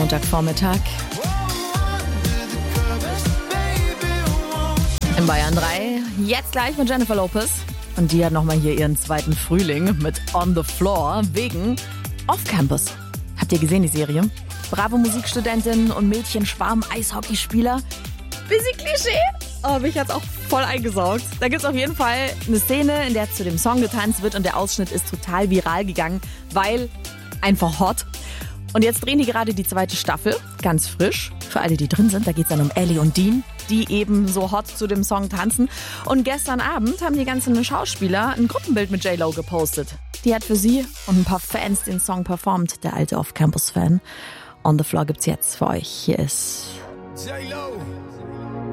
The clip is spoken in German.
Montagvormittag. In Bayern 3, jetzt gleich mit Jennifer Lopez. Und die hat nochmal hier ihren zweiten Frühling mit On the Floor wegen Off Campus. Habt ihr gesehen, die Serie? Bravo Musikstudentinnen und Mädchenschwarm Eishockeyspieler. Bisschen Klischee, aber mich hat's auch voll eingesaugt. Da gibt's auf jeden Fall eine Szene, in der zu dem Song getanzt wird und der Ausschnitt ist total viral gegangen, weil einfach hot. Und jetzt drehen die gerade die zweite Staffel, ganz frisch. Für alle, die drin sind, da geht's dann um Ellie und Dean, die eben so hot zu dem Song tanzen. Und gestern Abend haben die ganzen Schauspieler ein Gruppenbild mit J.Lo gepostet. Die hat für sie und ein paar Fans den Song performt, der alte Off-Campus-Fan. On the Floor gibt's jetzt für euch. Hier ist J.Lo.